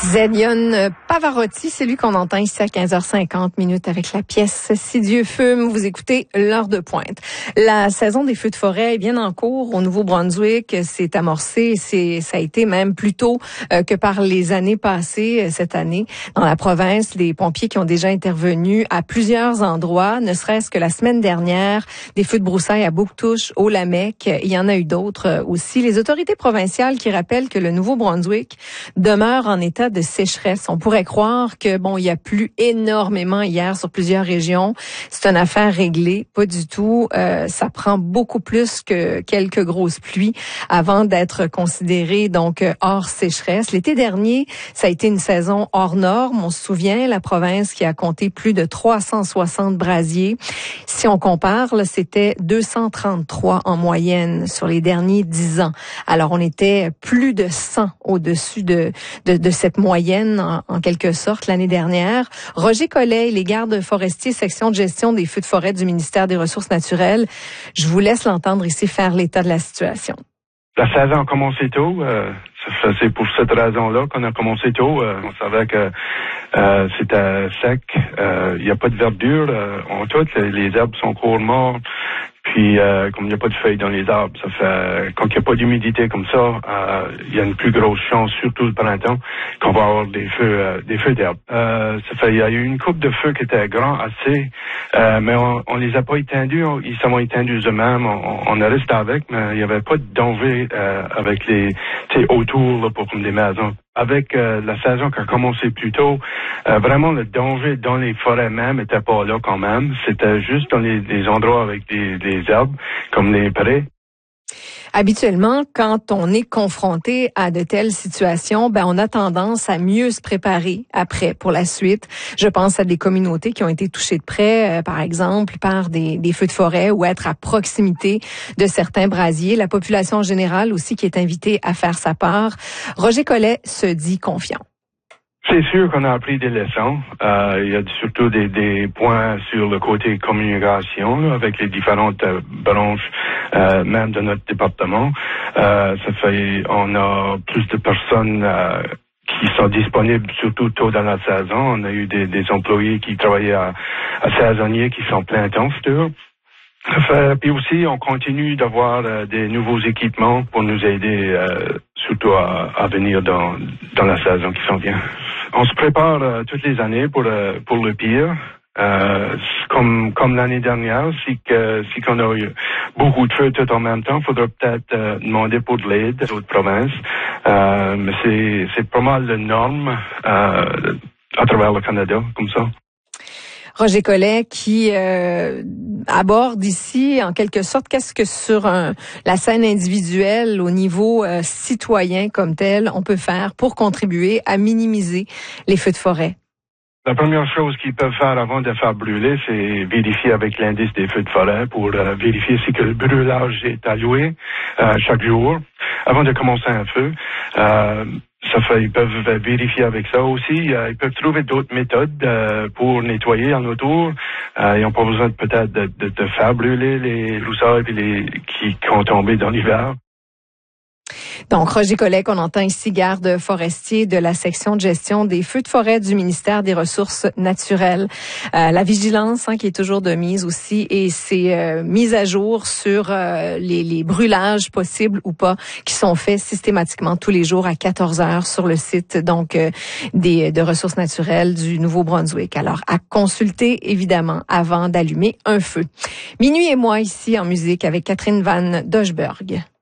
Zelion Pavarotti, c'est lui qu'on entend ici à 15h50 avec la pièce Si Dieu fume. Vous écoutez l'heure de pointe. La saison des feux de forêt est bien en cours au Nouveau-Brunswick. C'est amorcé, ça a été même plus tôt que par les années passées cette année. Dans la province, les pompiers qui ont déjà intervenu à plusieurs endroits, ne serait-ce que la semaine dernière, des feux de broussailles à Bouctouche, au Lamec. Il y en a eu d'autres aussi. Les autorités provinciales qui rappellent que le Nouveau-Brunswick demeure en état de sécheresse. On pourrait croire que il y a plu énormément hier sur plusieurs régions. C'est une affaire réglée, pas du tout. Ça prend beaucoup plus que quelques grosses pluies avant d'être considéré donc hors sécheresse. L'été dernier, ça a été une saison hors norme. On se souvient, la province qui a compté plus de 360 brasiers. Si on compare, là, c'était 233 en moyenne sur les derniers 10 ans. Alors on était plus de 100 au-dessus de cette moyenne en quelque sorte l'année dernière. Roger Collet, les gardes forestiers, section de gestion des feux de forêt du ministère des Ressources naturelles. Je vous laisse l'entendre ici faire l'état de la situation. La saison a commencé tôt. C'est pour cette raison-là qu'on a commencé tôt. On savait que c'était sec. Il n'y a pas de verdure. En tout, les herbes sont court morts. Puis, comme il n'y a pas de feuilles dans les arbres, ça fait, quand il n'y a pas d'humidité comme ça, il y a une plus grosse chance, surtout le printemps, qu'on va avoir des feux d'herbe. Ça fait, il y a eu une coupe de feux qui était grand assez, mais on les a pas étendus, ils sont étendus eux-mêmes, on a resté avec, mais il n'y avait pas de danger, avec autour, là, pour comme des maisons. Avec la saison qui a commencé plus tôt, vraiment le danger dans les forêts même était pas là quand même. C'était juste dans les endroits avec des herbes, comme les prés. Habituellement, quand on est confronté à de telles situations, on a tendance à mieux se préparer après pour la suite. Je pense à des communautés qui ont été touchées de près, par exemple, par des feux de forêt ou être à proximité de certains brasiers. La population en général aussi qui est invitée à faire sa part. Roger Collet se dit confiant. C'est sûr qu'on a appris des leçons. Il y a surtout des points sur le côté communication là, avec les différentes branches, même de notre département. Ça fait, on a plus de personnes qui sont disponibles surtout tôt dans la saison. On a eu des employés qui travaillaient à saisonniers qui sont plein temps, c'est sûr. Puis aussi, on continue d'avoir des nouveaux équipements pour nous aider, surtout à venir dans la saison qui s'en vient. On se prépare toutes les années pour le pire. Comme l'année dernière, si qu'on a eu beaucoup de feux tout en même temps, il faudra peut-être demander pour de l'aide des autres provinces. Mais c'est pas mal de normes à travers le Canada, comme ça. Roger Collet qui aborde ici, en quelque sorte, qu'est-ce que sur la scène individuelle, au niveau citoyen comme tel, on peut faire pour contribuer à minimiser les feux de forêt? La première chose qu'ils peuvent faire avant de faire brûler, c'est vérifier avec l'indice des feux de forêt pour vérifier si que le brûlage est alloué chaque jour avant de commencer un feu. Ils peuvent vérifier avec ça aussi. Ils peuvent trouver d'autres méthodes pour nettoyer en autour. Ils n'ont pas besoin peut-être de faire brûler les broussailles qui ont tombé dans l'hiver. Donc, Roger Collet, qu'on entend ici, garde forestier de la section de gestion des feux de forêt du ministère des Ressources naturelles. La vigilance qui est toujours de mise aussi et c'est mise à jour sur les brûlages possibles ou pas qui sont faits systématiquement tous les jours à 14 heures sur le site donc de Ressources naturelles du Nouveau-Brunswick. Alors, à consulter évidemment avant d'allumer un feu. Minuit et moi ici en musique avec Catherine Van Doesburg.